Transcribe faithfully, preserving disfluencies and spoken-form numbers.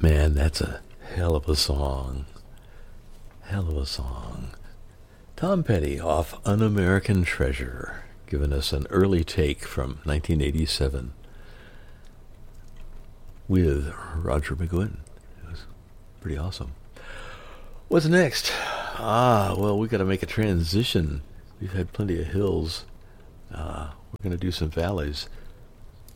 Man, that's a hell of a song. Hell of a song. Tom Petty off Un-American Treasure, giving us an early take from nineteen eighty-seven with Roger McGuinn. It was pretty awesome. What's next? Ah, well, we got to make a transition. We've had plenty of hills. Uh, we're going to do some valleys.